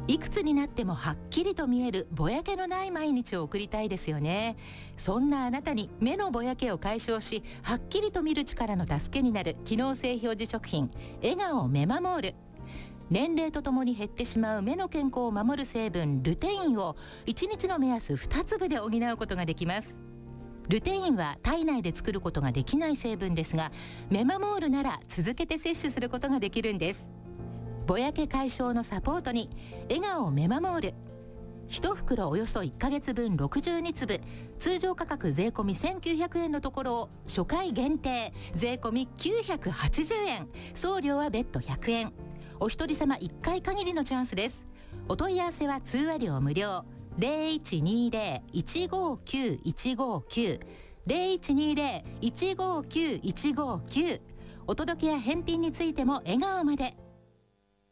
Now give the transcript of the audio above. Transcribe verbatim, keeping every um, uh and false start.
いくつになってもはっきりと見えるぼやけのない毎日を送りたいですよね。そんなあなたに目のぼやけを解消し、はっきりと見る力の助けになる機能性表示食品、笑顔メマモール。年齢とともに減ってしまう目の健康を守る成分ルテインをいちにちの目安につぶで補うことができます。ルテインは体内で作ることができない成分ですが、メマモールなら続けて摂取することができるんです。ぼやけ解消のサポートに笑顔メマモール。いち袋およそいっかげつぶんろくじゅうにつぶ、通常価格税込みせんきゅうひゃくえんのところを初回限定税込みきゅうひゃくはちじゅうえん、送料は別途ひゃくえん。お一人様いっかい限りのチャンスです。お問い合わせは通話料無料。ゼロいちにゼロ いちごきゅういちごきゅう ゼロいちにゼロ いちごきゅういちごきゅう。お届けや返品についても笑顔まで。